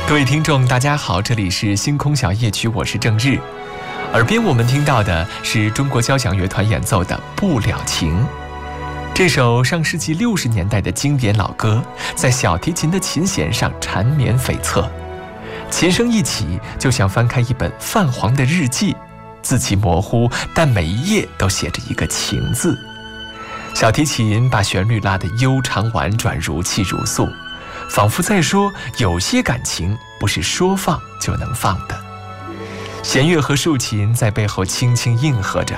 各位听众大家好，这里是星空小夜曲，我是郑日。耳边我们听到的是中国交响乐团演奏的《不了情》。这首上世纪60年代的经典老歌，在小提琴的琴弦上缠绵悱恻，琴声一起就像翻开一本泛黄的日记，字迹模糊，但每一页都写着一个情字。小提琴把旋律拉得悠长婉转，如泣如诉，仿佛在说有些感情不是说放就能放的。弦乐和竖琴在背后轻轻应和着，